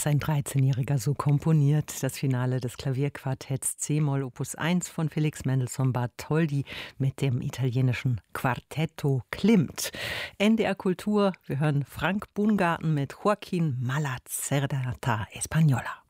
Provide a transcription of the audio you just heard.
was ein 13-Jähriger so komponiert. Das Finale des Klavierquartetts C-Moll Opus 1 von Felix Mendelssohn Bartholdy mit dem italienischen Quartetto Klimt. NDR Kultur, wir hören Frank Bungarten mit Joaquín Malacerda Española.